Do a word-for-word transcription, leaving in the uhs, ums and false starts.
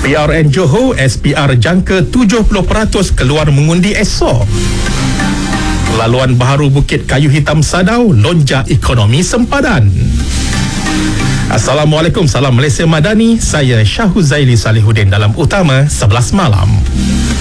P R N Johor, S P R jangka tujuh puluh peratus keluar mengundi esok. Laluan baharu Bukit Kayu Hitam Sadau, lonjak ekonomi sempadan. Assalamualaikum, salam Malaysia Madani. Saya Syahuzaili Salihuddin dalam Utama sebelas Malam.